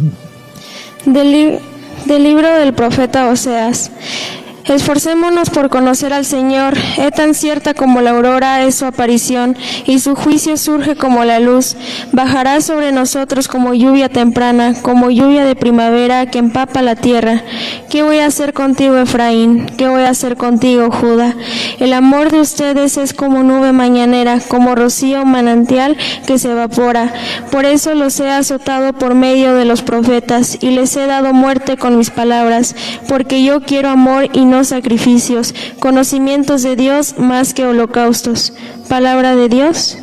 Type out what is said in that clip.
Del libro del profeta Oseas. Esforcémonos por conocer al Señor. Es tan cierta como la aurora es su aparición, y su juicio surge como la luz. Bajará sobre nosotros como lluvia temprana, como lluvia de primavera que empapa la tierra. ¿Qué voy a hacer contigo, Efraín? ¿Qué voy a hacer contigo, Judá? El amor de ustedes es como nube mañanera, como rocío manantial que se evapora. Por eso los he azotado por medio de los profetas, y les he dado muerte con mis palabras, porque yo quiero amor y no sacrificios, conocimientos de Dios más que holocaustos. Palabra de Dios.